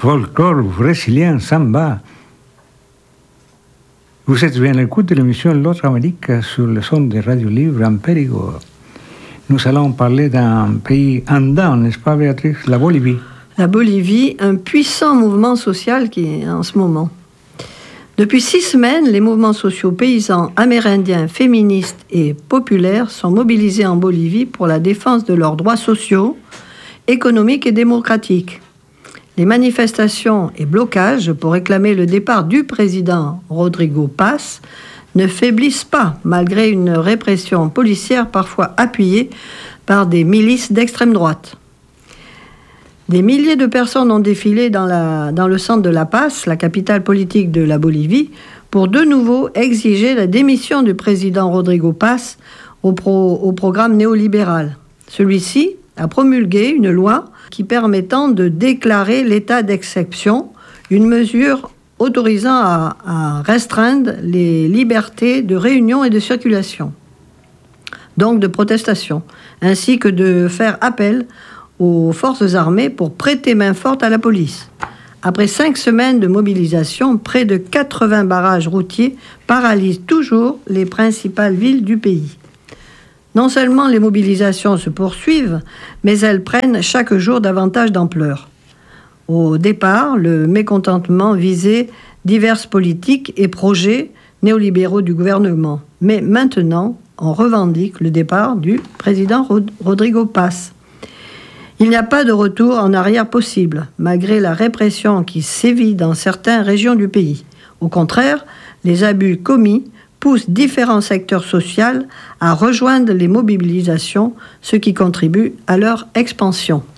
folklore brésilien, samba. Vous êtes bien à l'écoute de l'émission L'autre Amérique sur le son de Radio Libre en Périgord. Nous allons parler d'un pays andin, n'est-ce pas Béatrice? La Bolivie. La Bolivie, un puissant mouvement social qui est en ce moment. Depuis 6 semaines, les mouvements sociaux paysans, amérindiens, féministes et populaires sont mobilisés en Bolivie pour la défense de leurs droits sociaux, économiques et démocratiques. Les manifestations et blocages pour réclamer le départ du président Rodrigo Paz ne faiblissent pas, malgré une répression policière parfois appuyée par des milices d'extrême droite. Des milliers de personnes ont défilé dans le centre de La Paz, la capitale politique de la Bolivie, pour de nouveau exiger la démission du président Rodrigo Paz au programme néolibéral. Celui-ci a promulgué une loi qui permettant de déclarer l'état d'exception, une mesure autorisant à restreindre les libertés de réunion et de circulation, donc de protestation, ainsi que de faire appel aux forces armées pour prêter main forte à la police. Après 5 semaines de mobilisation, près de 80 barrages routiers paralysent toujours les principales villes du pays. Non seulement les mobilisations se poursuivent, mais elles prennent chaque jour davantage d'ampleur. Au départ, le mécontentement visait diverses politiques et projets néolibéraux du gouvernement. Mais maintenant, on revendique le départ du président Rodrigo Paz. Il n'y a pas de retour en arrière possible, malgré la répression qui sévit dans certaines régions du pays. Au contraire, les abus commis poussent différents secteurs sociaux à rejoindre les mobilisations, ce qui contribue à leur expansion.